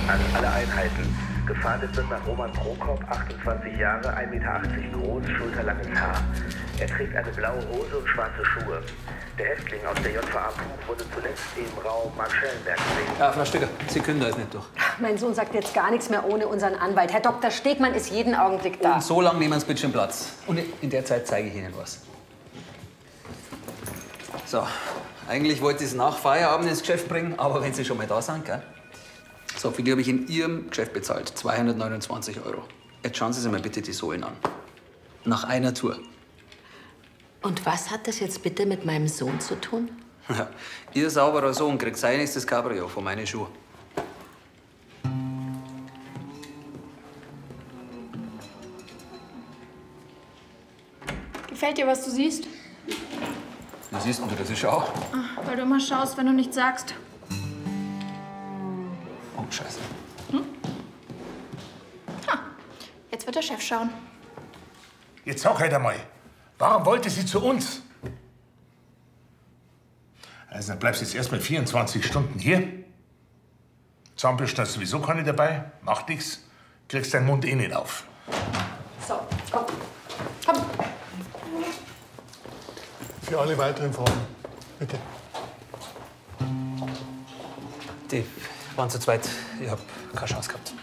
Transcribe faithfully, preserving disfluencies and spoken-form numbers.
An alle Einheiten. Gefahndet wird nach Roman Prokop, achtundzwanzig Jahre, ein Meter achtzig groß, schulterlanges Haar. Er trägt eine blaue Hose und schwarze Schuhe. Der Häftling aus der J V A Puch wurde zuletzt im Raum Marschellenberg gesehen. Ja, Frau Stöcker, Sie können da jetzt nicht durch. Mein Sohn sagt jetzt gar nichts mehr ohne unseren Anwalt. Herr Doktor Stegmann ist jeden Augenblick da. Und so lange nehmen Sie bitte schon Platz. Und in der Zeit zeige ich Ihnen was. So, eigentlich wollte ich es nach Feierabend ins Geschäft bringen, aber wenn Sie schon mal da sind, gell? So, für die habe ich in Ihrem Geschäft bezahlt. zweihundertneunundzwanzig Euro. Jetzt schauen Sie sich mal bitte die Sohlen an. Nach einer Tour. Und was hat das jetzt bitte mit meinem Sohn zu tun? Ja, Ihr sauberer Sohn kriegt sein nächstes Cabrio von meinen Schuhen. Gefällt dir, was du siehst? Wie siehst du das? Ich auch. Ach, weil du immer schaust, wenn du nichts sagst. Oh, Scheiße. Hm? Ha, jetzt wird der Chef schauen. Jetzt sag halt einmal, warum wollte sie zu uns? Also dann bleibst du jetzt erst mal vierundzwanzig Stunden hier. Zahnbürste hast sowieso keine dabei, macht nichts, kriegst deinen Mund eh nicht auf. So, komm. Komm. Für alle weiteren Fragen, bitte. Die waren zu zweit. Ich hab keine Chance gehabt.